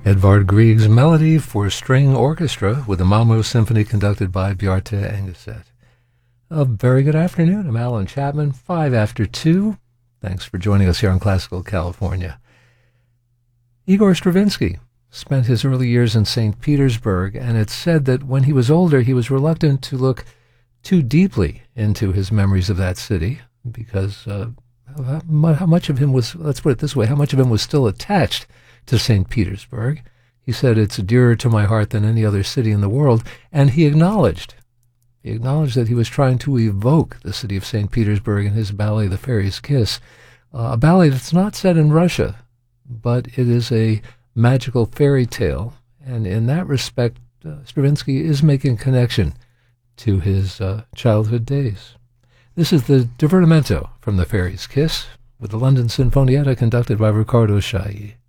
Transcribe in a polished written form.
Edvard Grieg's Melody for String Orchestra with the Malmo Symphony conducted by Bjarte Engeset. A very good afternoon. I'm Alan Chapman, 5 after 2. Thanks for joining us here on Classical California. Igor Stravinsky spent his early years in St. Petersburg, and it's said that when he was older, he was reluctant to look too deeply into his memories of that city because how much of him was, let's put it this way, how much of him was still attached to St. Petersburg. He said, it's dearer to my heart than any other city in the world, and he acknowledged that he was trying to evoke the city of St. Petersburg in his ballet, The Fairy's Kiss, a ballet that's not set in Russia, but it is a magical fairy tale, and in that respect, Stravinsky is making a connection to his childhood days. This is the Divertimento from The Fairy's Kiss, with the London Sinfonietta conducted by Riccardo Chailly.